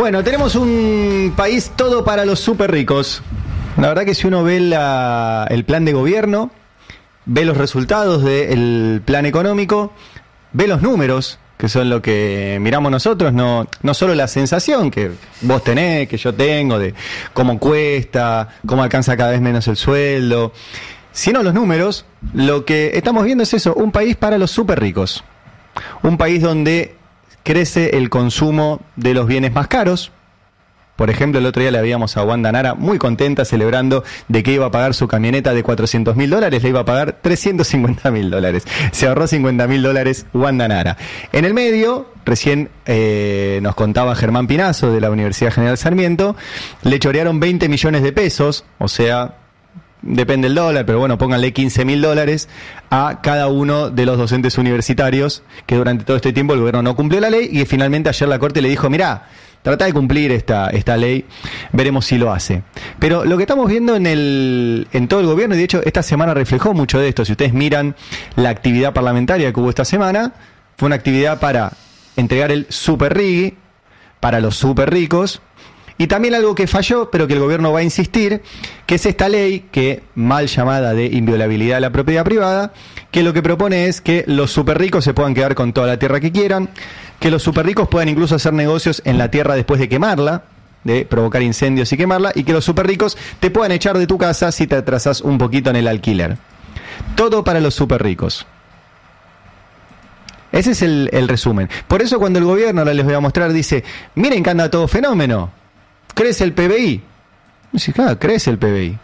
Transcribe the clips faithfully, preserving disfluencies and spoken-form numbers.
Bueno, tenemos un país todo para los súper ricos. La verdad que si uno ve la, el plan de gobierno, ve los resultados del plan económico, ve los números, que son lo que miramos nosotros, no, no solo la sensación que vos tenés, que yo tengo, de cómo cuesta, cómo alcanza cada vez menos el sueldo, sino los números. Lo que estamos viendo es eso, un país para los súper ricos. Un país donde crece el consumo de los bienes más caros. Por ejemplo, el otro día le veíamos a Wanda Nara muy contenta celebrando de que iba a pagar su camioneta de cuatrocientos mil dólares, le iba a pagar trescientos cincuenta mil dólares. Se ahorró cincuenta mil dólares Wanda Nara. En el medio, recién eh, nos contaba Germán Pinazo de la Universidad General Sarmiento, le chorearon veinte millones de pesos, o sea, depende del dólar, pero bueno, pónganle quince mil dólares a cada uno de los docentes universitarios que durante todo este tiempo el gobierno no cumplió la ley y que finalmente ayer la Corte le dijo, mirá, trata de cumplir esta, esta ley, veremos si lo hace. Pero lo que estamos viendo en el en todo el gobierno, y de hecho esta semana reflejó mucho de esto, si ustedes miran la actividad parlamentaria que hubo esta semana, fue una actividad para entregar el super rigui para los super ricos, y también algo que falló, pero que el gobierno va a insistir, que es esta ley, que mal llamada de inviolabilidad de la propiedad privada, que lo que propone es que los super ricos se puedan quedar con toda la tierra que quieran, que los super ricos puedan incluso hacer negocios en la tierra después de quemarla, de provocar incendios y quemarla, y que los super ricos te puedan echar de tu casa si te atrasas un poquito en el alquiler. Todo para los super ricos. Ese es el, el resumen. Por eso cuando el gobierno, ahora les voy a mostrar, dice, miren que anda todo fenómeno, crece el P B I. Dice, claro, crece el P B I. El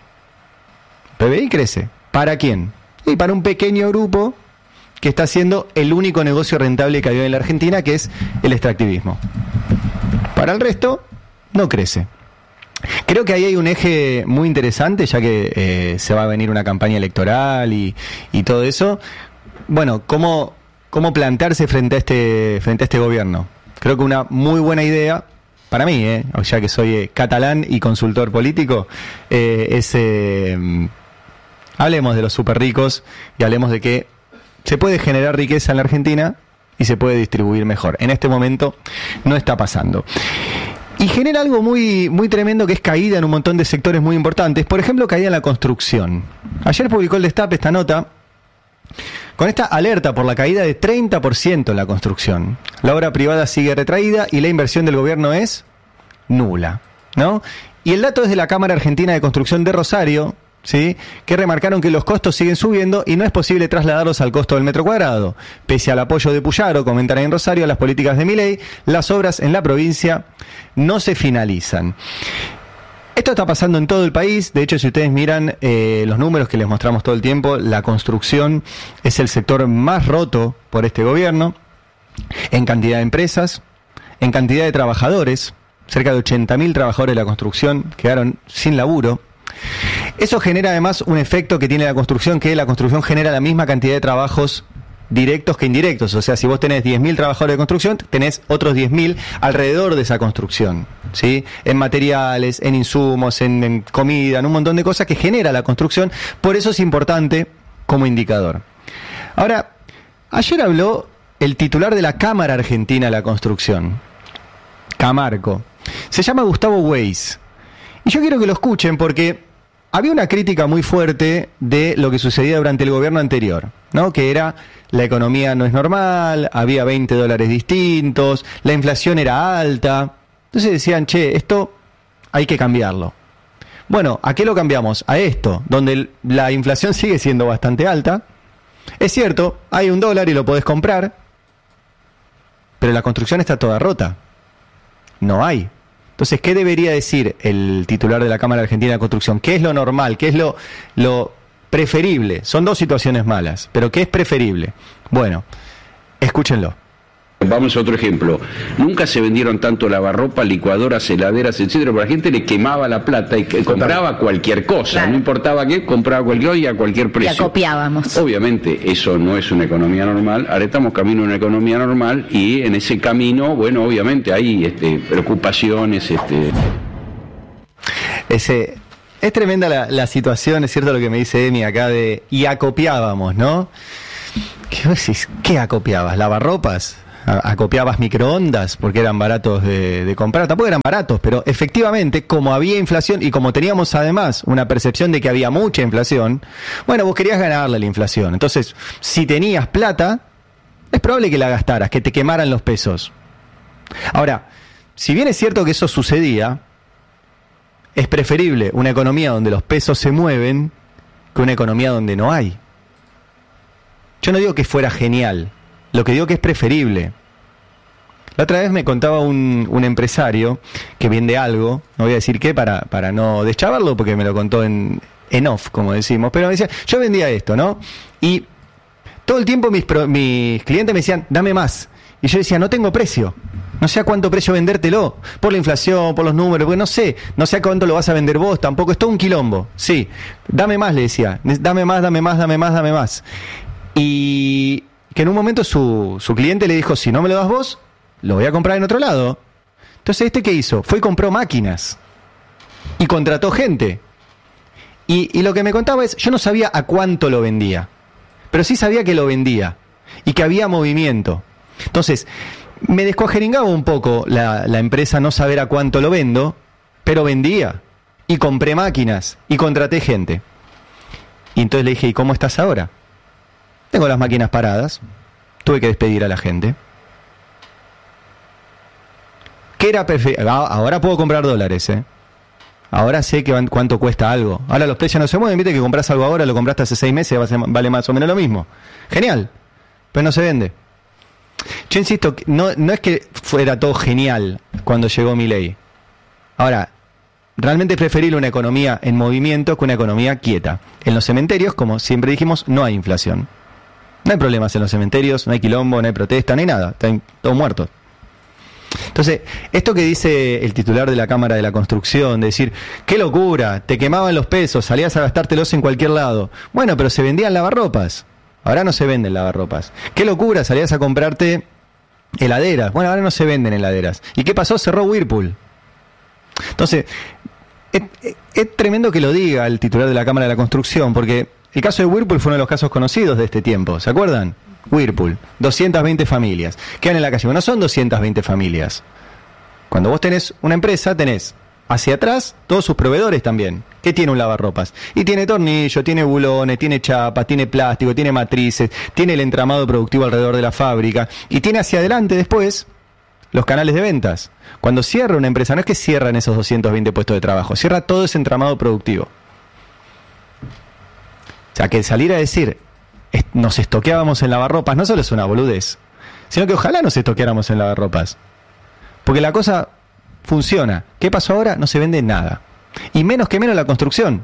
P B I crece. ¿Para quién? Y para un pequeño grupo que está haciendo el único negocio rentable que hay en la Argentina, que es el extractivismo. Para el resto, no crece. Creo que ahí hay un eje muy interesante, ya que eh, se va a venir una campaña electoral y, y todo eso. Bueno, ¿cómo, cómo plantearse frente a este, frente a este gobierno? Creo que una muy buena idea, para mí, eh, ya que soy eh, catalán y consultor político, eh, es... Eh, hablemos de los super ricos y hablemos de que se puede generar riqueza en la Argentina y se puede distribuir mejor. En este momento no está pasando. Y genera algo muy, muy tremendo, que es caída en un montón de sectores muy importantes. Por ejemplo, caída en la construcción. Ayer publicó el Destape esta nota con esta alerta por la caída de treinta por ciento en la construcción. La obra privada sigue retraída y la inversión del gobierno es nula, ¿no? Y el dato es de la Cámara Argentina de Construcción de Rosario, ¿sí?, que remarcaron que los costos siguen subiendo y no es posible trasladarlos al costo del metro cuadrado. Pese al apoyo de Puyaro, comentan en Rosario, a las políticas de Milei, las obras en la provincia no se finalizan. Esto está pasando en todo el país. De hecho, si ustedes miran eh, los números que les mostramos todo el tiempo, la construcción es el sector más roto por este gobierno, en cantidad de empresas, en cantidad de trabajadores. Cerca de ochenta mil trabajadores de la construcción quedaron sin laburo. Eso genera además un efecto que tiene la construcción, que la construcción genera la misma cantidad de trabajos directos que indirectos. O sea, si vos tenés diez mil trabajadores de construcción, tenés otros diez mil alrededor de esa construcción, ¿sí? En materiales, en insumos, en, en comida, en un montón de cosas que genera la construcción. Por eso es importante como indicador. Ahora, ayer habló el titular de la Cámara Argentina de la Construcción, Camarco. Se llama Gustavo Weiss. Y yo quiero que lo escuchen porque había una crítica muy fuerte de lo que sucedía durante el gobierno anterior, ¿no? Que era, la economía no es normal, había veinte dólares distintos, la inflación era alta. Entonces decían, che, esto hay que cambiarlo. Bueno, ¿a qué lo cambiamos? A esto, donde el, la inflación sigue siendo bastante alta. Es cierto, hay un dólar y lo podés comprar, pero la construcción está toda rota. No hay. Entonces, ¿qué debería decir el titular de la Cámara Argentina de Construcción? ¿Qué es lo normal? ¿Qué es lo, lo preferible? Son dos situaciones malas, pero ¿qué es preferible? Bueno, escúchenlo. Vamos a otro ejemplo. Nunca se vendieron tanto lavarropa, licuadoras, heladeras, etcétera, porque la gente le quemaba la plata y que compraba cualquier cosa, claro. No importaba qué, compraba cualquier cosa y a cualquier precio. Y acopiábamos. Obviamente, eso no es una economía normal. Ahora estamos camino a una economía normal y en ese camino, bueno, obviamente hay este, preocupaciones. Este... Ese, es tremenda la, la situación, es cierto lo que me dice Emi acá de, y acopiábamos, ¿no? ¿Qué decís? ¿Qué acopiabas? ¿Lavarropas? acopiabas microondas porque eran baratos de, de comprar, tampoco eran baratos, pero efectivamente, como había inflación y como teníamos además una percepción de que había mucha inflación, bueno, vos querías ganarle a la inflación. Entonces, si tenías plata, es probable que la gastaras, que te quemaran los pesos. Ahora, si bien es cierto que eso sucedía, es preferible una economía donde los pesos se mueven que una economía donde no hay. Yo no digo que fuera genial, lo que digo que es preferible. La otra vez me contaba un, un empresario que vende algo, no voy a decir qué para, para no deschavarlo porque me lo contó en, en off, como decimos, pero me decía, yo vendía esto, ¿no? Y todo el tiempo mis, pro, mis clientes me decían, dame más. Y yo decía, no tengo precio. No sé a cuánto precio vendértelo, por la inflación, por los números, porque no sé, no sé a cuánto lo vas a vender vos, tampoco, es todo un quilombo. Sí, dame más, le decía, dame más, dame más, dame más, dame más. Y que en un momento su, su cliente le dijo, si no me lo das vos, lo voy a comprar en otro lado. Entonces, ¿este qué hizo? Fue y compró máquinas. Y contrató gente. Y, y lo que me contaba es, yo no sabía a cuánto lo vendía, pero sí sabía que lo vendía y que había movimiento. Entonces, me descuajeringaba un poco la, la empresa no saber a cuánto lo vendo, pero vendía. Y compré máquinas y contraté gente. Y entonces le dije, ¿y cómo estás ahora? Tengo las máquinas paradas, tuve que despedir a la gente. ¿Qué era perfecto? Ahora puedo comprar dólares, ¿eh? Ahora sé que van, cuánto cuesta algo. Ahora los precios no se mueven, viste que compras algo ahora, lo compraste hace seis meses, vale más o menos lo mismo. Genial, pero no se vende. Yo insisto, no, no es que fuera todo genial cuando llegó Milei. Ahora, realmente es preferible una economía en movimiento que una economía quieta. En los cementerios, como siempre dijimos, no hay inflación. No hay problemas en los cementerios, no hay quilombo, no hay protesta, no hay nada. Están todos muertos. Entonces, esto que dice el titular de la Cámara de la Construcción, de decir, qué locura, te quemaban los pesos, salías a gastártelos en cualquier lado. Bueno, pero se vendían lavarropas. Ahora no se venden lavarropas. Qué locura, salías a comprarte heladeras. Bueno, ahora no se venden heladeras. ¿Y qué pasó? Cerró Whirlpool. Entonces, es, es, es tremendo que lo diga el titular de la Cámara de la Construcción, porque el caso de Whirlpool fue uno de los casos conocidos de este tiempo. ¿Se acuerdan? Whirlpool, doscientas veinte familias. Quedan en la calle. Bueno, no son doscientas veinte familias. Cuando vos tenés una empresa, tenés hacia atrás todos sus proveedores también. ¿Qué tiene un lavarropas? Y tiene tornillos, tiene bulones, tiene chapas, tiene plástico, tiene matrices, tiene el entramado productivo alrededor de la fábrica. Y tiene hacia adelante después los canales de ventas. Cuando cierra una empresa, no es que cierran esos doscientos veinte puestos de trabajo, cierra todo ese entramado productivo. O sea, que salir a decir, nos estoqueábamos en lavarropas, no solo es una boludez, sino que ojalá nos estoqueáramos en lavarropas. Porque la cosa funciona. ¿Qué pasó ahora? No se vende nada. Y menos que menos la construcción.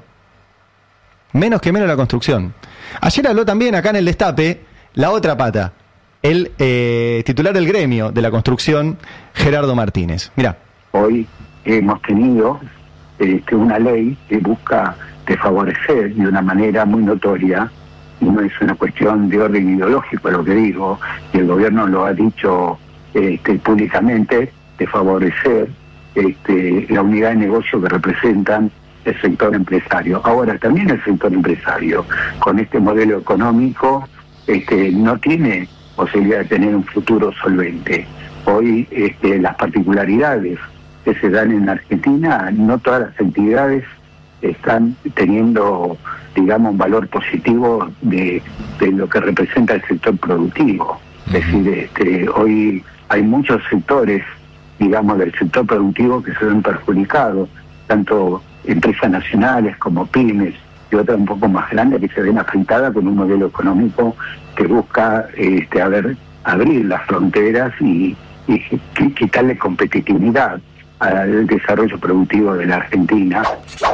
Menos que menos la construcción. Ayer habló también acá en el Destape la otra pata, el eh, titular del gremio de la construcción, Gerardo Martínez. Mirá. Hoy hemos tenido este, una ley que busca desfavorecer de una manera muy notoria, y no es una cuestión de orden ideológico lo que digo, y el gobierno lo ha dicho este, públicamente, de favorecer este, la unidad de negocio que representan el sector empresario. Ahora, también el sector empresario, con este modelo económico, este, no tiene posibilidad de tener un futuro solvente. Hoy, este, las particularidades que se dan en Argentina, no todas las entidades están teniendo, digamos, un valor positivo de, de lo que representa el sector productivo. Es decir, este, hoy hay muchos sectores, digamos, del sector productivo que se ven perjudicados, tanto empresas nacionales como pymes y otras un poco más grandes que se ven afectadas con un modelo económico que busca este, a ver, abrir las fronteras y, y, y quitarle competitividad al desarrollo productivo de la Argentina.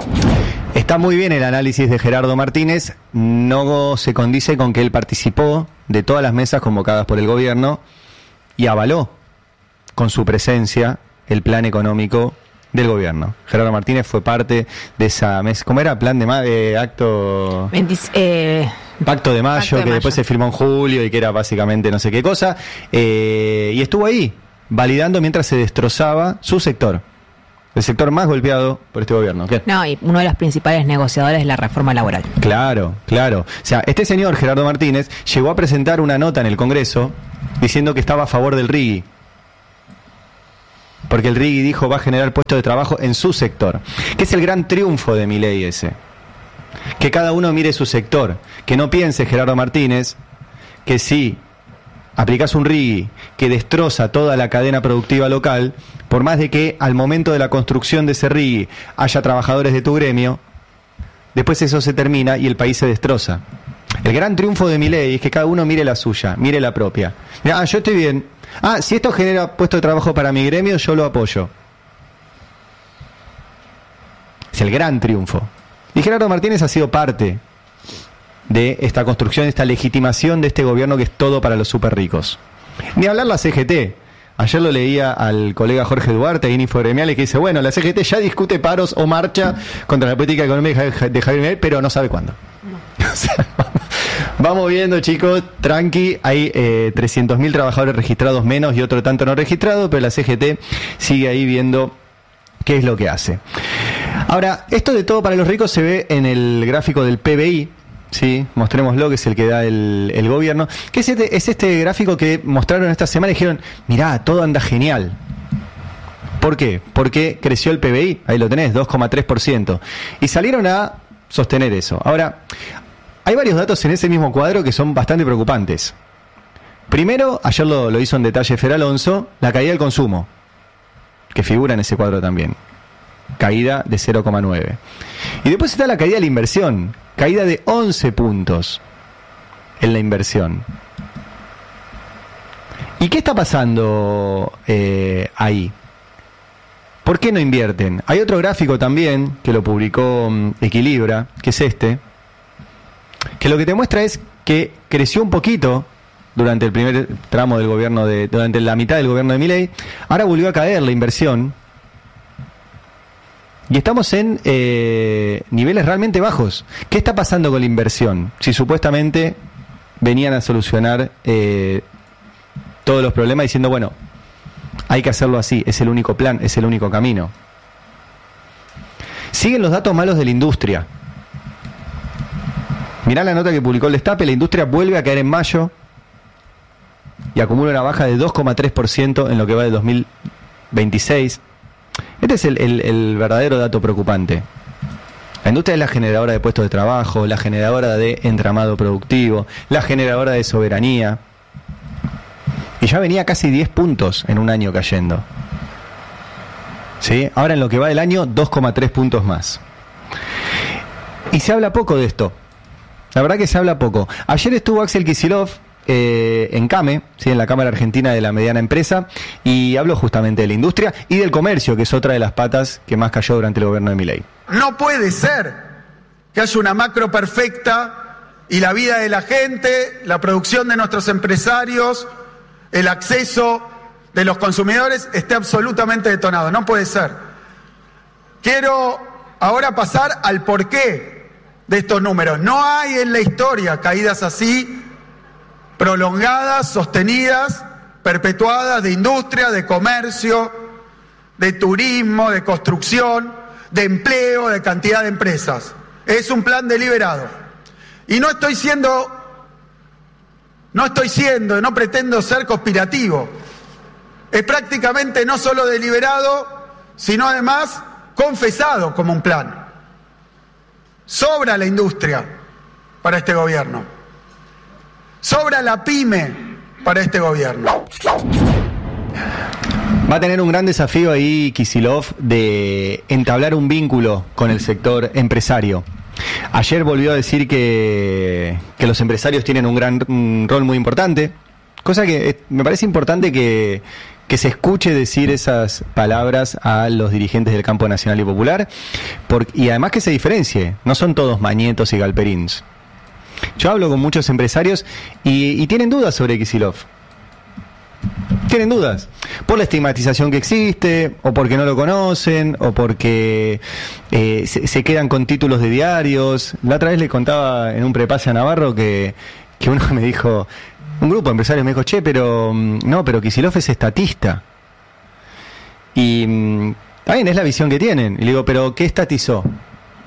Está muy bien el análisis de Gerardo Martínez, no se condice con que él participó de todas las mesas convocadas por el gobierno y avaló con su presencia el plan económico del gobierno. Gerardo Martínez fue parte de esa mesa. ¿Cómo era? Plan de ma- eh, acto... veinte, eh, Pacto de Mayo, Pacto de que mayo. después se firmó en julio y que era básicamente no sé qué cosa. Eh, y estuvo ahí, validando mientras se destrozaba su sector. El sector más golpeado por este gobierno. ¿Qué? No, y uno de los principales negociadores de la reforma laboral. Claro, claro. O sea, este señor, Gerardo Martínez, llegó a presentar una nota en el Congreso diciendo que estaba a favor del RIGI. Porque el RIGI dijo va a generar puestos de trabajo en su sector. Que es el gran triunfo de Milei ese. Que cada uno mire su sector. Que no piense Gerardo Martínez que si aplicás un RIGI que destroza toda la cadena productiva local, por más de que al momento de la construcción de ese RIGI haya trabajadores de tu gremio, después eso se termina y el país se destroza. El gran triunfo de Milei es que cada uno mire la suya, mire la propia. Mira, ah, yo estoy bien. Ah, si esto genera puesto de trabajo para mi gremio, yo lo apoyo. Es el gran triunfo. Y Gerardo Martínez ha sido parte de esta construcción, esta legitimación de este gobierno que es todo para los súper ricos. Ni hablar la C G T. Ayer lo leía al colega Jorge Duarte ahí en Infogremiales que dice, bueno, la C G T ya discute paros o marcha contra la política económica de Javier Milei, pero no sabe cuándo. No. O sea, vamos viendo, chicos, tranqui, hay eh, trescientos mil trabajadores registrados menos y otro tanto no registrados, pero la C G T sigue ahí viendo qué es lo que hace. Ahora, esto de todo para los ricos se ve en el gráfico del P B I, ¿sí? Mostrémoslo, que es el que da el, el gobierno, que es este, es este gráfico que mostraron esta semana y dijeron, mirá, todo anda genial. ¿Por qué? Porque creció el P B I, ahí lo tenés, dos coma tres por ciento, y salieron a sostener eso. Ahora, hay varios datos en ese mismo cuadro que son bastante preocupantes. Primero, ayer lo, lo hizo en detalle Fer Alonso, la caída del consumo, que figura en ese cuadro también. Caída de cero coma nueve. Y después está la caída de la inversión, caída de once puntos en la inversión. ¿Y qué está pasando eh, ahí? ¿Por qué no invierten? Hay otro gráfico también, que lo publicó um, Equilibra, que es este, que lo que te muestra es que creció un poquito durante el primer tramo del gobierno de, durante la mitad del gobierno de Milei, ahora volvió a caer la inversión, y estamos en eh, niveles realmente bajos. ¿Qué está pasando con la inversión? Si supuestamente venían a solucionar eh, todos los problemas diciendo, bueno, hay que hacerlo así, es el único plan, es el único camino. Siguen los datos malos de la industria. Mirá la nota que publicó el Destape, la industria vuelve a caer en mayo y acumula una baja de dos coma tres por ciento en lo que va de dos mil veintiséis. Este es el, el, el verdadero dato preocupante. La industria es la generadora de puestos de trabajo, la generadora de entramado productivo, la generadora de soberanía. Y ya venía casi diez puntos en un año cayendo. ¿Sí? Ahora en lo que va del año, dos coma tres puntos más. Y se habla poco de esto. La verdad que se habla poco. Ayer estuvo Axel Kicillof eh, en CAME, ¿sí? En la Cámara Argentina de la Mediana Empresa, y habló justamente de la industria y del comercio, que es otra de las patas que más cayó durante el gobierno de Milei. No puede ser que haya una macro perfecta y la vida de la gente, la producción de nuestros empresarios, el acceso de los consumidores esté absolutamente detonado. No puede ser. Quiero ahora pasar al porqué de estos números. No hay en la historia caídas así, prolongadas, sostenidas, perpetuadas, de industria, de comercio, de turismo, de construcción, de empleo, de cantidad de empresas. Es un plan deliberado. Y no estoy siendo, no estoy siendo, no pretendo ser conspirativo. Es prácticamente no solo deliberado, sino además confesado como un plan. Sobra la industria para este gobierno. Sobra la pyme para este gobierno. Va a tener un gran desafío ahí Kicillof de entablar un vínculo con el sector empresario. Ayer volvió a decir que, que los empresarios tienen un gran un rol muy importante, cosa que eh, me parece importante que, que se escuche decir esas palabras a los dirigentes del campo nacional y popular, por, y además que se diferencie, no son todos mañetos y galperins. Yo hablo con muchos empresarios y, y tienen dudas sobre Kicillof. Tienen dudas por la estigmatización que existe, o porque no lo conocen, o porque eh, se, se quedan con títulos de diarios. La otra vez le contaba en un prepase a Navarro que, que uno me dijo, un grupo de empresarios me dijo, che, pero no, pero Kicillof es estatista. Y también es la visión que tienen. Y le digo, pero ¿qué estatizó?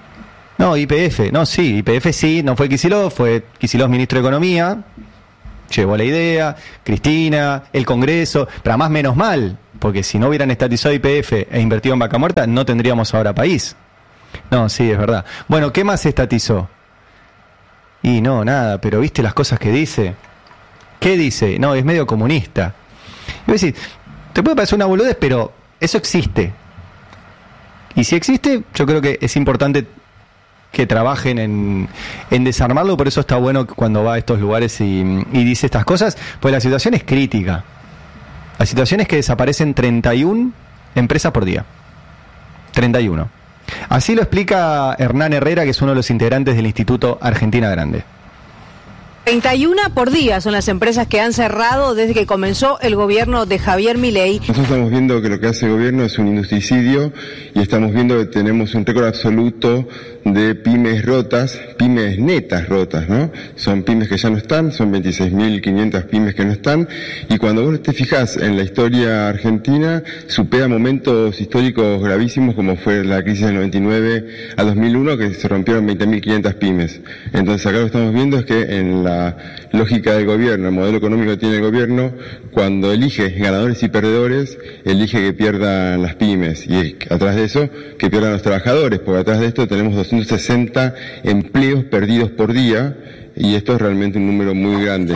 No, Y P F. No, sí, Y P F sí, no fue Kicillof, fue Kicillof ministro de Economía. llevó la idea, Cristina, el Congreso, pero además menos mal, porque si no hubieran estatizado Y P F e invertido en Vaca Muerta, no tendríamos ahora país. No, sí, es verdad. Bueno, ¿qué más se estatizó? Y no, nada, pero ¿viste las cosas que dice? ¿Qué dice? No, es medio comunista. Y vos decís, te puede parecer una boludez, pero eso existe. Y si existe, yo creo que es importante que trabajen en, en desarmarlo, por eso está bueno cuando va a estos lugares y, y dice estas cosas, pues la situación es crítica. La situación es que desaparecen treinta y una empresas por día. treinta y uno. Así lo explica Hernán Herrera, que es uno de los integrantes del Instituto Argentina Grande. treinta y una por día son las empresas que han cerrado desde que comenzó el gobierno de Javier Milei. Nosotros estamos viendo que lo que hace el gobierno es un industricidio y estamos viendo que tenemos un récord absoluto de pymes rotas, pymes netas rotas, ¿no? Son pymes que ya no están, son veintiséis mil quinientas pymes que no están, y cuando vos te fijás en la historia argentina, supera momentos históricos gravísimos como fue la crisis del noventa y nueve a dos mil uno, que se rompieron veinte mil quinientas pymes. Entonces acá lo que estamos viendo es que en la lógica del gobierno, el modelo económico que tiene el gobierno, cuando elige ganadores y perdedores, elige que pierdan las pymes, y atrás de eso, que pierdan los trabajadores, porque atrás de esto tenemos doscientos sesenta empleos perdidos por día, y esto es realmente un número muy grande.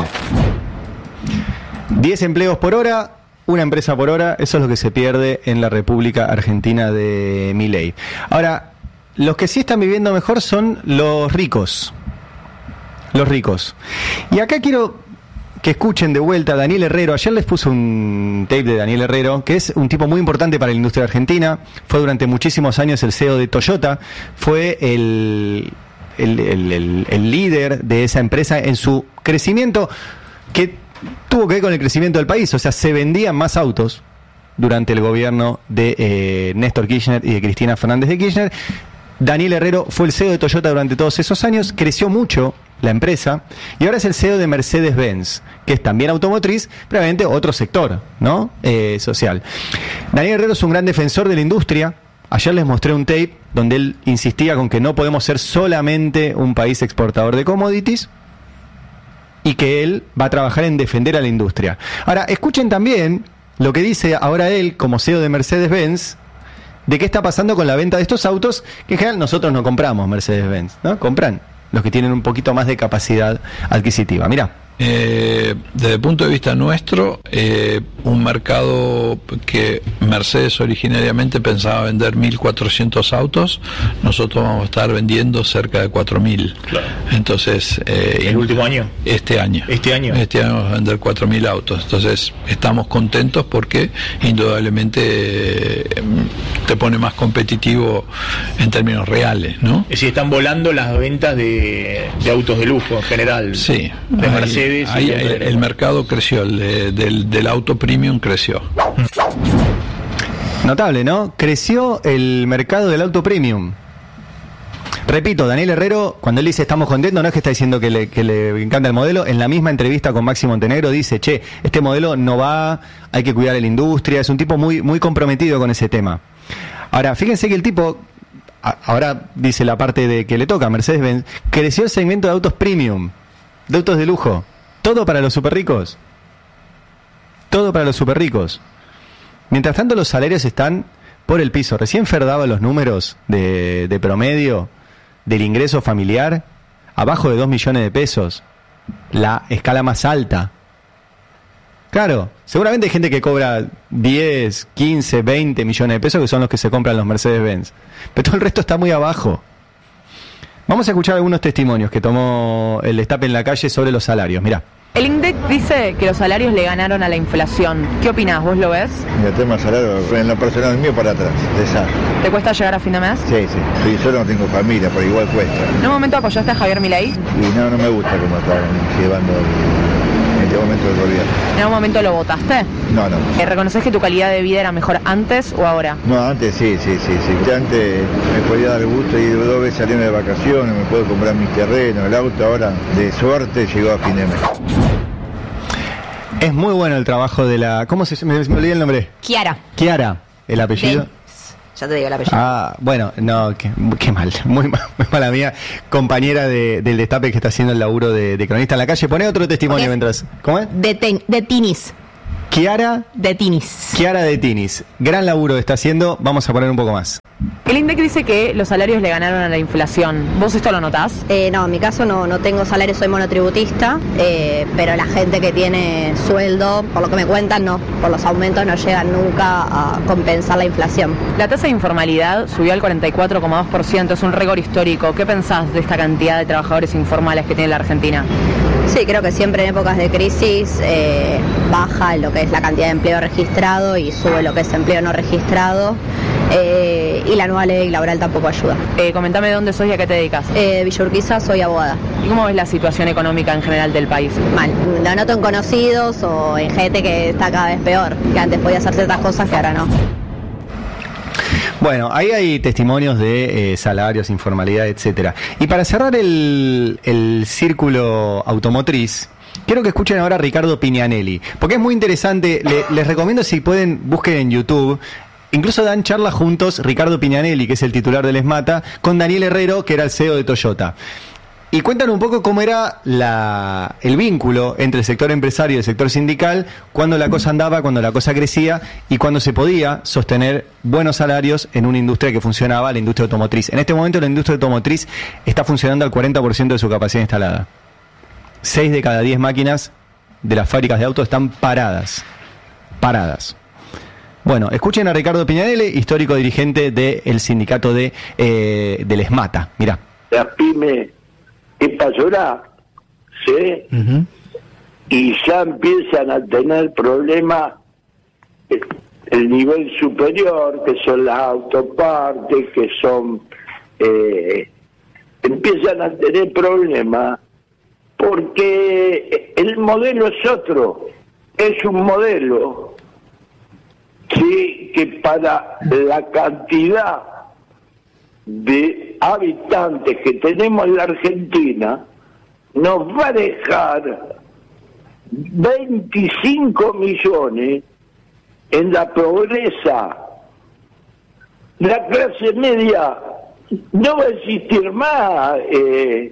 diez empleos por hora, una empresa por hora, eso es lo que se pierde en la República Argentina de Milei. Ahora, los que sí están viviendo mejor son los ricos. Los ricos. Y acá quiero que escuchen de vuelta a Daniel Herrero. Ayer les puse un tape de Daniel Herrero, que es un tipo muy importante para la industria argentina. Fue durante muchísimos años el C E O de Toyota. Fue el, el, el, el, el líder de esa empresa en su crecimiento, que tuvo que ver con el crecimiento del país. O sea, se vendían más autos durante el gobierno de eh, Néstor Kirchner y de Cristina Fernández de Kirchner. Daniel Herrero fue el C E O de Toyota durante todos esos años, creció mucho la empresa, y ahora es el C E O de Mercedes-Benz, que es también automotriz, pero obviamente otro sector, ¿no? Eh, social. Daniel Herrero es un gran defensor de la industria. Ayer les mostré un tape donde él insistía con que no podemos ser solamente un país exportador de commodities, y que él va a trabajar en defender a la industria. Ahora, escuchen también lo que dice ahora él como C E O de Mercedes-Benz, de qué está pasando con la venta de estos autos, que en general nosotros no compramos Mercedes-Benz, ¿no? Compran los que tienen un poquito más de capacidad adquisitiva. Mirá. Eh, desde el punto de vista nuestro, eh, un mercado que Mercedes originariamente pensaba vender mil cuatrocientos autos, nosotros vamos a estar vendiendo cerca de cuatro mil. Claro. Entonces, eh, ¿el último año? Este año. Este año. Este año vamos a vender cuatro mil autos. Entonces, estamos contentos porque indudablemente eh, te pone más competitivo en términos reales, ¿no? Es decir, están volando las ventas de, de autos de lujo en general. Sí. De hay, Mercedes. Ahí el, el mercado creció, el de, del, del auto premium creció. Notable, ¿no? Creció el mercado del auto premium. Repito, Daniel Herrero, cuando él dice estamos contentos, no es que está diciendo que le, que le encanta el modelo. En la misma entrevista con Máximo Montenegro dice, che, este modelo no va, hay que cuidar a la industria. Es un tipo muy, muy comprometido con ese tema. Ahora, fíjense que el tipo, ahora dice la parte de que le toca a Mercedes-Benz, creció el segmento de autos premium, de autos de lujo. Todo para los super ricos. Todo para los super ricos. Mientras tanto, los salarios están por el piso. Recién Fer daba los números de, de promedio del ingreso familiar, abajo de dos millones de pesos. La escala más alta. Claro, seguramente hay gente que cobra diez, quince, veinte millones de pesos, que son los que se compran los Mercedes-Benz. Pero todo el resto está muy abajo. Vamos a escuchar algunos testimonios que tomó el Destape en la Calle sobre los salarios. Mirá. El INDEC dice que los salarios le ganaron a la inflación. ¿Qué opinás? ¿Vos lo ves? El tema salario, en lo personal mío, para atrás, desastre. ¿Te cuesta llegar a fin de mes? Sí, sí. Soy solo, no tengo familia, pero igual cuesta. ¿En un momento apoyaste a Javier Milei? Y no, no me gusta cómo está llevando el, en este momento el gobierno. ¿En algún momento lo votaste? No, no. ¿Eh, ¿Reconoces que tu calidad de vida era mejor antes o ahora? No, antes sí, sí, sí. sí. Antes me podía dar gusto y dos veces salirme de vacaciones, me puedo comprar mis terrenos, el auto ahora, de suerte, llegó a fin de mes. Es muy bueno el trabajo de la... ¿Cómo se llama? Me, me olvidé el nombre. Chiara. Chiara, el apellido. Ya te digo la apellido. Ah, bueno, no, qué, qué mal, muy, mal, muy mala mía. Compañera de, del Destape que está haciendo el laburo de, de cronista en la calle. Poné otro testimonio Okay. mientras. ¿Cómo es? De, ten, de Tinis. Kiara De Tinis. Kiara de Tinis. Gran laburo está haciendo. Vamos a poner un poco más. El INDEC dice que los salarios le ganaron a la inflación. ¿Vos esto lo notás? Eh, no, en mi caso no, no tengo salario, soy monotributista, eh, pero la gente que tiene sueldo, por lo que me cuentan, no, por los aumentos no llegan nunca a compensar la inflación. La tasa de informalidad subió al cuarenta y cuatro coma dos por ciento, es un récord histórico. ¿Qué pensás de esta cantidad de trabajadores informales que tiene la Argentina? Sí, creo que siempre en épocas de crisis eh, baja lo que es la cantidad de empleo registrado y sube lo que es empleo no registrado. Eh, y la nueva ley laboral tampoco ayuda. Eh, comentame dónde sos y a qué te dedicas. Eh, Villa Urquiza, soy abogada. ¿Y cómo ves la situación económica en general del país? Mal. Lo noto en conocidos o en gente que está cada vez peor, que antes podía hacer ciertas cosas que ahora no. Bueno, ahí hay testimonios de eh, salarios, informalidad, etcétera. Y para cerrar el, el círculo automotriz, quiero que escuchen ahora a Ricardo Pignanelli, porque es muy interesante. Le, les recomiendo, si pueden, busquen en YouTube. Incluso dan charlas juntos Ricardo Pignanelli, que es el titular del ESMATA, con Daniel Herrero, que era el C E O de Toyota. Y cuentan un poco cómo era la, el vínculo entre el sector empresario y el sector sindical, cuando la cosa andaba, cuando la cosa crecía y cuando se podía sostener buenos salarios en una industria que funcionaba, la industria automotriz. En este momento la industria automotriz está funcionando al cuarenta por ciento de su capacidad instalada. Seis de cada diez máquinas de las fábricas de autos están paradas. Paradas. Bueno, escuchen a Ricardo Pignanelli, histórico dirigente del sindicato de eh, del ESMATA. Mirá. Las pymes, ¿qué pasará? ¿Sí? Uh-huh. Y ya empiezan a tener problemas el, el nivel superior, que son las autopartes, que son... Eh, empiezan a tener problemas porque el modelo es otro, es un modelo... Sí, que para la cantidad de habitantes que tenemos en la Argentina nos va a dejar veinticinco millones en la pobreza. La clase media no va a existir más, eh,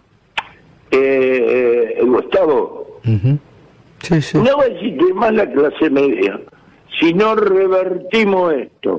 eh, Gustavo. Uh-huh. Sí, sí. No va a existir más la clase media si no revertimos esto.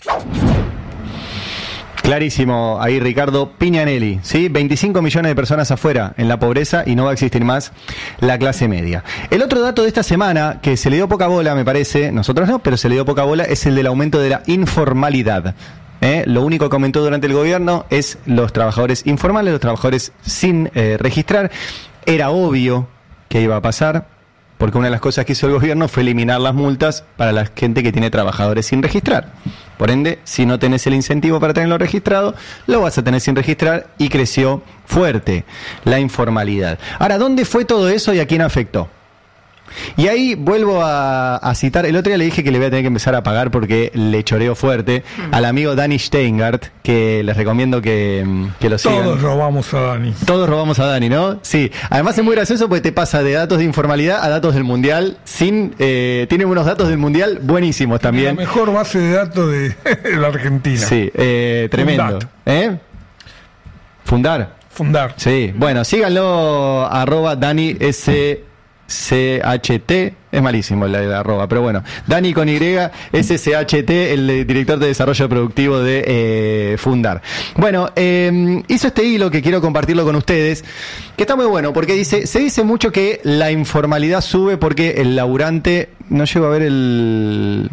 Clarísimo, ahí Ricardo Pignanelli, ¿sí? veinticinco millones de personas afuera en la pobreza y no va a existir más la clase media. El otro dato de esta semana, que se le dio poca bola, me parece, nosotros no, pero se le dio poca bola, es el del aumento de la informalidad. ¿Eh? Lo único que aumentó durante el gobierno es los trabajadores informales, los trabajadores sin eh, registrar. Era obvio que iba a pasar, porque una de las cosas que hizo el gobierno fue eliminar las multas para la gente que tiene trabajadores sin registrar. Por ende, si no tenés el incentivo para tenerlo registrado, lo vas a tener sin registrar, y creció fuerte la informalidad. Ahora, ¿dónde fue todo eso y a quién afectó? Y ahí vuelvo a, a citar, el otro día le dije que le voy a tener que empezar a pagar porque le choreo fuerte al amigo Dani Steingart, que les recomiendo que, que lo sigan. Todos robamos a Dani. Todos robamos a Dani, ¿no? Sí. Además es muy gracioso porque te pasa de datos de informalidad a datos del Mundial. sin eh, Tiene unos datos del Mundial buenísimos también. La mejor base de datos de, de la Argentina. Sí, eh, tremendo. ¿Eh? Fundar. Fundar. Sí, bueno, síganlo, arroba Dani S C H T, es malísimo la, la arroba, pero bueno, Dani con Y, S C H T, el director de desarrollo productivo de eh, Fundar. Bueno, eh, hizo este hilo que quiero compartirlo con ustedes, que está muy bueno, porque dice, se dice mucho que la informalidad sube porque el laburante, no llego a ver el...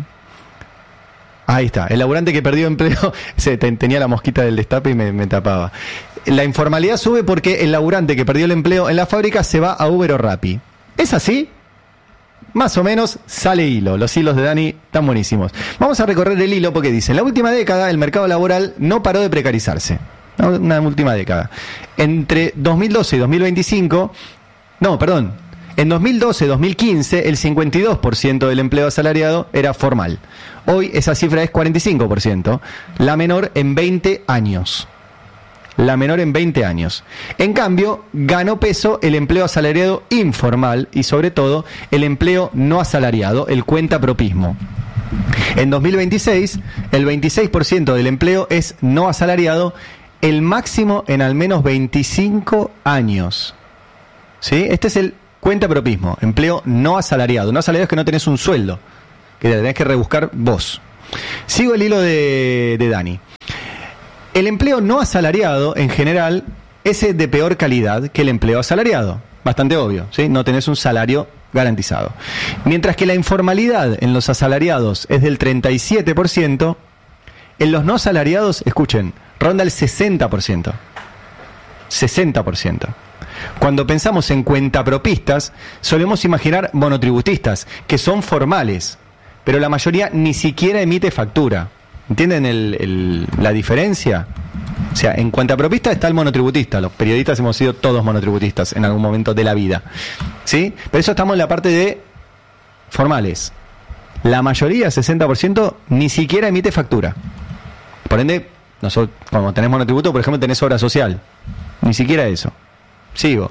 Ahí está, el laburante que perdió empleo, se, tenía la mosquita del destape y me, me tapaba. La informalidad sube porque el laburante que perdió el empleo en la fábrica se va a Uber o Rappi. ¿Es así? Más o menos sale hilo. Los hilos de Dani están buenísimos. Vamos a recorrer el hilo porque dice, en la última década el mercado laboral no paró de precarizarse. Una última década. Entre dos mil doce y dos mil veinticinco, no, perdón, en dos mil doce y dos mil quince el cincuenta y dos por ciento del empleo asalariado era formal. Hoy esa cifra es cuarenta y cinco por ciento, la menor en veinte años. La menor en veinte años. En cambio, ganó peso el empleo asalariado informal y sobre todo el empleo no asalariado, el cuentapropismo. En dos mil veintiséis, el veintiséis por ciento del empleo es no asalariado, el máximo en al menos veinticinco años. ¿Sí? Este es el cuentapropismo, empleo no asalariado. No asalariado es que no tenés un sueldo, que te tenés que rebuscar vos. Sigo el hilo de, de Dani. El empleo no asalariado, en general, es de peor calidad que el empleo asalariado. Bastante obvio, ¿sí? No tenés un salario garantizado. Mientras que la informalidad en los asalariados es del treinta y siete por ciento, en los no asalariados, escuchen, ronda el sesenta por ciento. sesenta por ciento. Cuando pensamos en cuentapropistas, solemos imaginar monotributistas, que son formales, pero la mayoría ni siquiera emite factura. ¿Entienden el, el, la diferencia? O sea, en cuentapropista está el monotributista. Los periodistas hemos sido todos monotributistas en algún momento de la vida, ¿sí? Pero eso estamos en la parte de formales. La mayoría, sesenta por ciento, ni siquiera emite factura. Por ende, nosotros, como tenés monotributo, por ejemplo, tenés obra social. Ni siquiera eso. Sigo.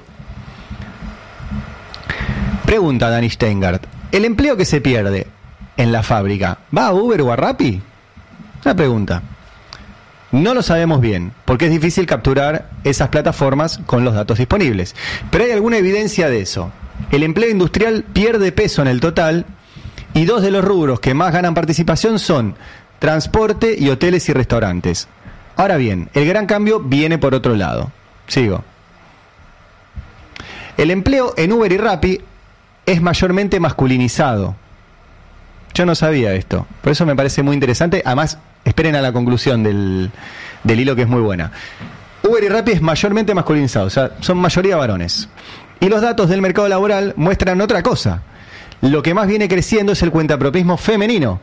Pregunta Dani Steingart. ¿El empleo que se pierde en la fábrica va a Uber o a Rappi? Una pregunta. No lo sabemos bien, porque es difícil capturar esas plataformas con los datos disponibles. Pero hay alguna evidencia de eso. El empleo industrial pierde peso en el total y dos de los rubros que más ganan participación son transporte y hoteles y restaurantes. Ahora bien, el gran cambio viene por otro lado. Sigo. El empleo en Uber y Rappi es mayormente masculinizado. Yo no sabía esto, por eso me parece muy interesante. Además, esperen a la conclusión del, del hilo, que es muy buena. Uber y Rappi es mayormente masculinizado, o sea, son mayoría varones. Y los datos del mercado laboral muestran otra cosa. Lo que más viene creciendo es el cuentapropismo femenino.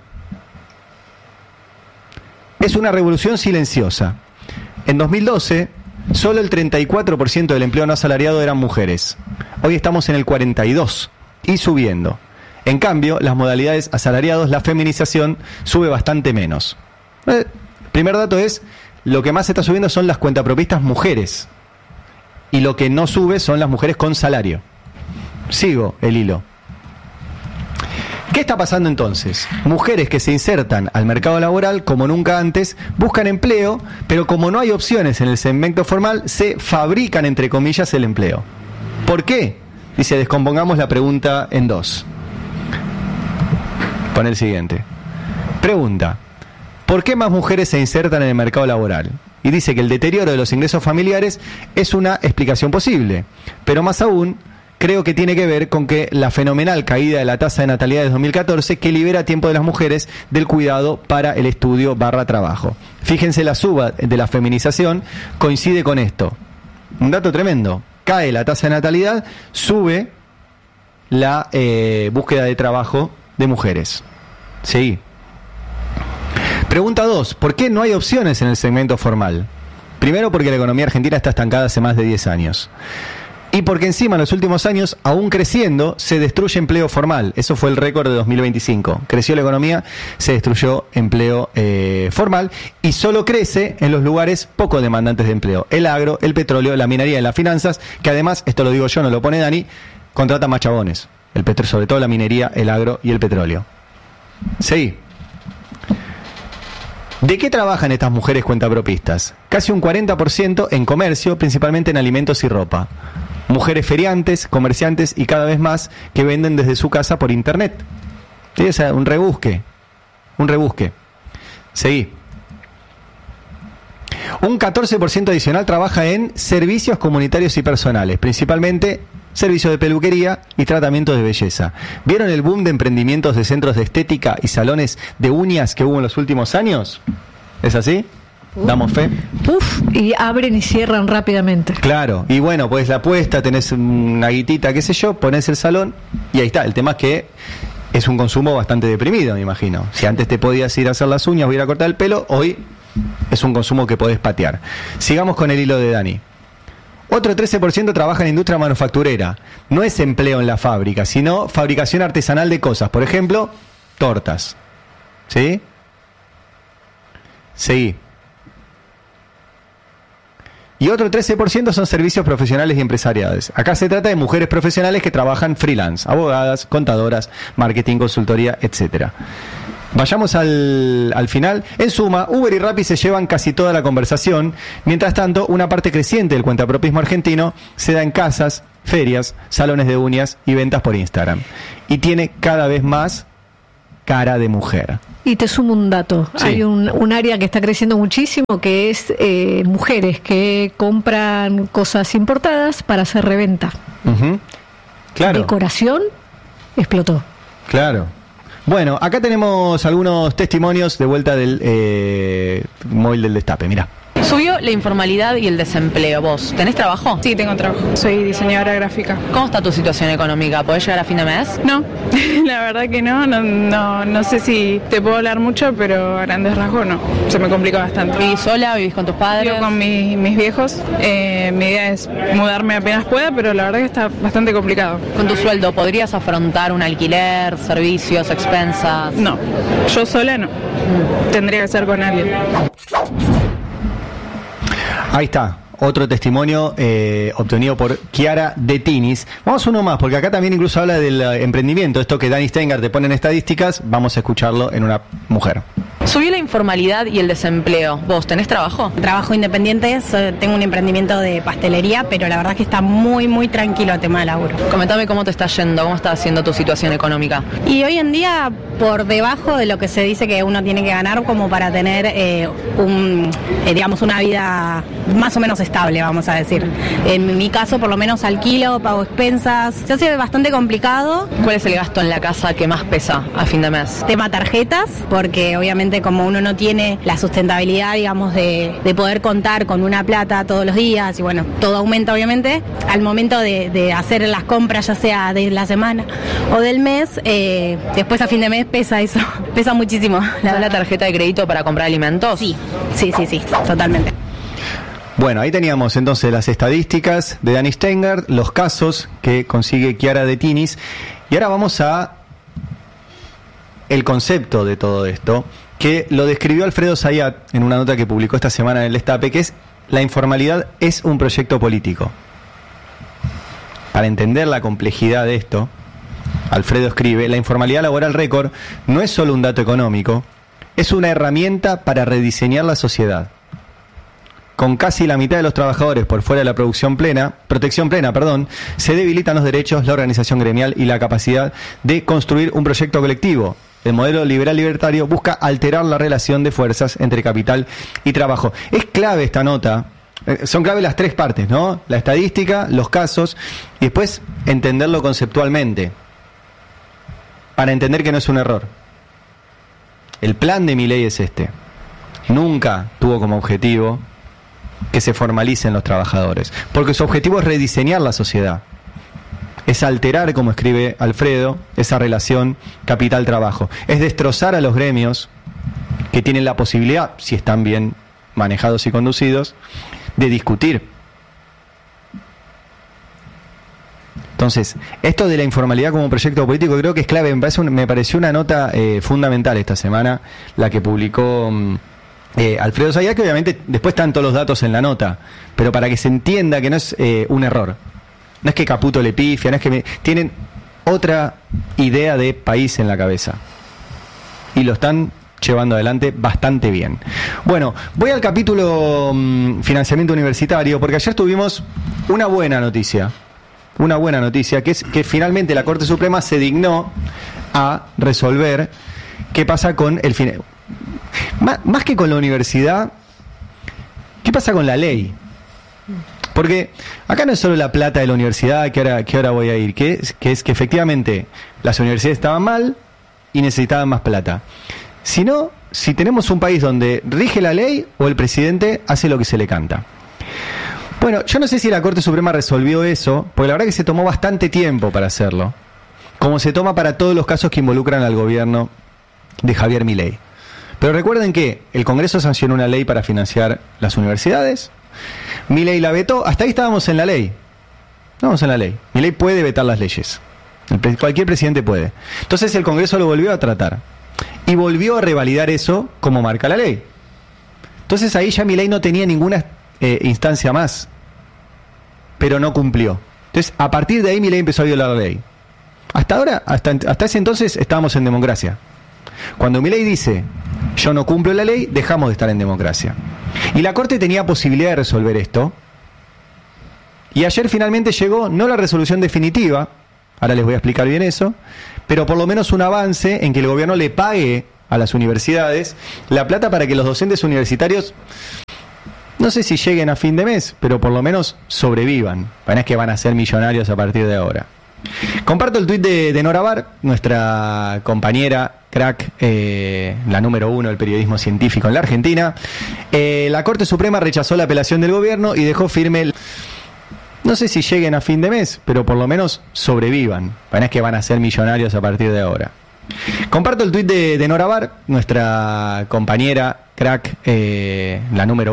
Es una revolución silenciosa. En dos mil doce, solo el treinta y cuatro por ciento del empleo no asalariado eran mujeres. Hoy estamos en el cuarenta y dos por ciento y subiendo. En cambio, las modalidades asalariados, la feminización sube bastante menos. El primer dato es, lo que más está subiendo son las cuentapropistas mujeres. Y lo que no sube son las mujeres con salario. Sigo el hilo. ¿Qué está pasando entonces? Mujeres que se insertan al mercado laboral como nunca antes, buscan empleo, pero como no hay opciones en el segmento formal, se fabrican, entre comillas, el empleo. ¿Por qué? Dice, descompongamos la pregunta en dos. Pon el siguiente. Pregunta: ¿por qué más mujeres se insertan en el mercado laboral? Y dice que el deterioro de los ingresos familiares es una explicación posible, pero más aún creo que tiene que ver con que la fenomenal caída de la tasa de natalidad de dos mil catorce, que libera tiempo de las mujeres del cuidado para el estudio barra trabajo. Fíjense, la suba de la feminización coincide con esto. Un dato tremendo. Cae la tasa de natalidad, sube la eh, búsqueda de trabajo de mujeres. Sí. Pregunta dos. ¿Por qué no hay opciones en el segmento formal? Primero, porque la economía argentina está estancada hace más de diez años. Y porque encima en los últimos años, aún creciendo, se destruye empleo formal. Eso fue el récord de dos mil veinticinco. Creció la economía, se destruyó empleo eh, formal y solo crece en los lugares poco demandantes de empleo. El agro, el petróleo, la minería y las finanzas, que además, esto lo digo yo, no lo pone Dani, contratan más chabones. El petro, sobre todo la minería, el agro y el petróleo. Sí. ¿De qué trabajan estas mujeres cuentapropistas? Casi un cuarenta por ciento en comercio, principalmente en alimentos y ropa. Mujeres feriantes, comerciantes y cada vez más que venden desde su casa por internet. ¿Sí? O sea, un rebusque. Un rebusque. Seguí. Un catorce por ciento adicional trabaja en servicios comunitarios y personales, principalmente servicios de peluquería y tratamientos de belleza. ¿Vieron el boom de emprendimientos de centros de estética y salones de uñas que hubo en los últimos años? ¿Es así? Uf. ¿Damos fe? Uf, y abren y cierran rápidamente. Claro, y bueno, pues la apuesta, tenés una guitita, qué sé yo, ponés el salón y ahí está. El tema es que es un consumo bastante deprimido, me imagino. Si antes te podías ir a hacer las uñas o ir a cortar el pelo, hoy es un consumo que podés patear. Sigamos con el hilo de Dani. Otro trece por ciento trabaja en industria manufacturera. No es empleo en la fábrica, sino fabricación artesanal de cosas. Por ejemplo, tortas. ¿Sí? Seguí. Y otro trece por ciento son servicios profesionales y empresariales. Acá se trata de mujeres profesionales que trabajan freelance, abogadas, contadoras, marketing, consultoría, etcétera. Vayamos al, al final. En suma, Uber y Rappi se llevan casi toda la conversación. Mientras tanto, una parte creciente del cuentapropismo argentino se da en casas, ferias, salones de uñas y ventas por Instagram. Y tiene cada vez más cara de mujer. Y te sumo un dato. Sí. Hay un, un área que está creciendo muchísimo, que es eh, mujeres que compran cosas importadas para hacer reventa. Uh-huh. Claro. Decoración explotó. Claro. Bueno, acá tenemos algunos testimonios de vuelta del eh, móvil del Destape, mirá. Subió la informalidad y el desempleo. ¿Vos tenés trabajo? Sí, tengo trabajo. Soy diseñadora gráfica. ¿Cómo está tu situación económica? ¿Podés llegar a fin de mes? No, la verdad que no. No, no, no sé si te puedo hablar mucho, pero a grandes rasgos no. Se me complica bastante. ¿Vivís sola? ¿Vivís con tus padres? Vivo con mi, mis viejos. Eh, mi idea es mudarme apenas pueda, pero la verdad que está bastante complicado. ¿Con tu sueldo podrías afrontar un alquiler, servicios, expensas? No, yo sola no. Mm. Tendría que ser con alguien. Ahí está, otro testimonio eh, obtenido por Chiara De Tinis. Vamos a uno más, porque acá también incluso habla del uh, emprendimiento. Esto que Dani Steingart te pone en estadísticas, vamos a escucharlo en una mujer. Subió la informalidad y el desempleo. ¿Vos tenés trabajo? Trabajo independiente, soy, tengo un emprendimiento de pastelería, pero la verdad es que está muy, muy tranquilo el tema de laburo. Comentame cómo te está yendo, cómo está haciendo tu situación económica. Y hoy en día, por debajo de lo que se dice que uno tiene que ganar como para tener eh, un, eh, digamos, una vida más o menos estable, vamos a decir. En mi caso, por lo menos alquilo, pago expensas. Se hace bastante complicado. ¿Cuál es el gasto en la casa que más pesa a fin de mes? Tema tarjetas, porque obviamente como uno no tiene la sustentabilidad, digamos, de, de poder contar con una plata todos los días, y bueno, todo aumenta obviamente, al momento de, de hacer las compras, ya sea de la semana o del mes, eh, después a fin de mes pesa eso, pesa muchísimo. ¿La la tarjeta de crédito para comprar alimentos? Sí, sí, sí, sí, totalmente. Bueno, ahí teníamos entonces las estadísticas de Dani Steingart, los casos que consigue Chiara De Tinis, y ahora vamos a el concepto de todo esto, que lo describió Alfredo Zayat en una nota que publicó esta semana en el Destape, que es: la informalidad es un proyecto político. Para entender la complejidad de esto, Alfredo escribe: la informalidad laboral récord no es solo un dato económico, es una herramienta para rediseñar la sociedad. Con casi la mitad de los trabajadores por fuera de la producción plena, protección plena, perdón, se debilitan los derechos, la organización gremial y la capacidad de construir un proyecto colectivo. El modelo liberal libertario busca alterar la relación de fuerzas entre capital y trabajo. Es clave esta nota, eh, son clave las tres partes, ¿no? La estadística, los casos, y después entenderlo conceptualmente, para entender que no es un error. El plan de Milei es este. Nunca tuvo como objetivo que se formalicen los trabajadores, porque su objetivo es rediseñar la sociedad. Es alterar, como escribe Alfredo, esa relación capital-trabajo. Es destrozar a los gremios que tienen la posibilidad, si están bien manejados y conducidos, de discutir. Entonces, esto de la informalidad como proyecto político creo que es clave. Me, parece un, me pareció una nota eh, fundamental esta semana, la que publicó eh, Alfredo Zayat, que obviamente después están todos los datos en la nota, pero para que se entienda que no es eh, un error. No es que Caputo le pifia, no es que me... tienen otra idea de país en la cabeza. Y lo están llevando adelante bastante bien. Bueno, voy al capítulo mmm, financiamiento universitario, porque ayer tuvimos una buena noticia. Una buena noticia, que es que finalmente la Corte Suprema se dignó a resolver qué pasa con el... Fin... Más, más que con la universidad, ¿qué pasa con la ley? Porque acá no es solo la plata de la universidad, que ahora, que ahora voy a ir, que es, que es que efectivamente las universidades estaban mal y necesitaban más plata. Sino, si tenemos un país donde rige la ley o el presidente hace lo que se le canta. Bueno, yo no sé si la Corte Suprema resolvió eso, porque la verdad que se tomó bastante tiempo para hacerlo, como se toma para todos los casos que involucran al gobierno de Javier Milei. Pero recuerden que el Congreso sancionó una ley para financiar las universidades. Milei la vetó, hasta ahí estábamos en la ley. Estábamos en la ley. Milei puede vetar las leyes. El pre- cualquier presidente puede. Entonces el Congreso lo volvió a tratar. Y volvió a revalidar eso como marca la ley. Entonces ahí ya Milei no tenía ninguna eh, instancia más. Pero no cumplió. Entonces a partir de ahí Milei empezó a violar la ley. Hasta ahora, hasta, hasta ese entonces estábamos en democracia. Cuando Milei dice, yo no cumplo la ley, dejamos de estar en democracia. Y la Corte tenía posibilidad de resolver esto. Y ayer finalmente llegó, no la resolución definitiva, ahora les voy a explicar bien eso, pero por lo menos un avance en que el gobierno le pague a las universidades la plata para que los docentes universitarios, no sé si lleguen a fin de mes, pero por lo menos sobrevivan. No es que van a ser millonarios a partir de ahora. Comparto el tuit de, de Nora Bar, nuestra compañera crack, eh, la número uno del periodismo científico en la Argentina. Eh, la Corte Suprema rechazó la apelación del gobierno y dejó firme el... No sé si lleguen a fin de mes, pero por lo menos sobrevivan. No es que van a ser millonarios a partir de ahora. Comparto el tuit de, de Nora Bar, nuestra compañera crack, eh, la número